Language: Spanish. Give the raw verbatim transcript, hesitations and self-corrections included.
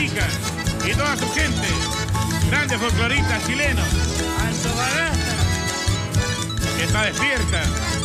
Arica y toda su gente. Grandes folcloristas chilenos. Antofagasta. Que está despierta.